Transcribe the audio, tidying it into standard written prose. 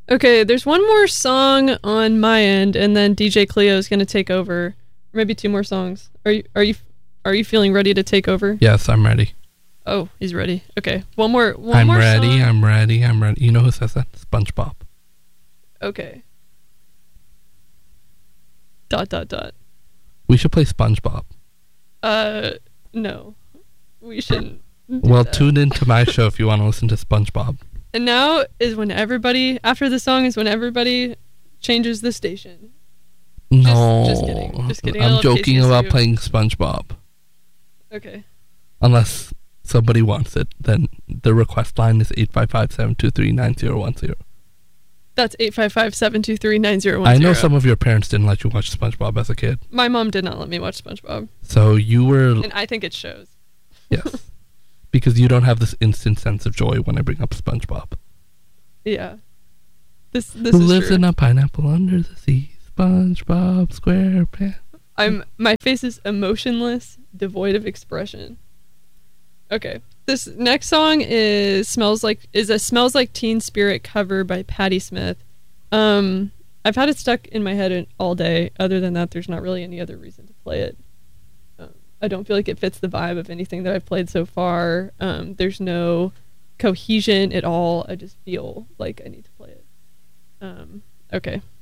Okay, there's one more song on my end, and then DJ Cleo is going to take over. Maybe two more songs. Are you feeling ready to take over? Yes, I'm ready. Oh, he's ready. Okay, one more. I'm more ready. song. I'm ready. I'm ready. You know who says that? SpongeBob. Okay. ... We should play SpongeBob. No, we shouldn't. Well, tune into my show if you want to listen to SpongeBob. And now is when everybody, after the song, is when everybody changes the station. No. Just kidding. Just kidding. I'm joking about playing SpongeBob. Okay. Unless somebody wants it, then the request line is 855-723-9010. That's 855-723-9010. I know some of your parents didn't let you watch SpongeBob as a kid. My mom did not let me watch SpongeBob. So you were... And I think it shows. Yes. Because you don't have this instant sense of joy when I bring up SpongeBob. Yeah. This Who is lives true. in a pineapple under the sea? SpongeBob SquarePants. My face is emotionless, devoid of expression. Okay. This next song is a Smells Like Teen Spirit cover by Patti Smith. I've had it stuck in my head all day. Other than that, there's not really any other reason to play it. I don't feel like it fits the vibe of anything that I've played so far. There's no cohesion at all. I just feel like I need to play it. Okay.